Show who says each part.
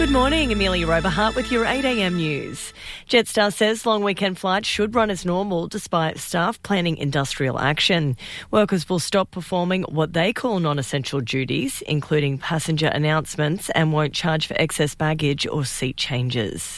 Speaker 1: Good morning, Amelia Roberhart with your 8am news. Jetstar says long weekend flights should run as normal despite staff planning industrial action. Workers will stop performing what they call non-essential duties, including passenger announcements, and won't charge for excess baggage or seat changes.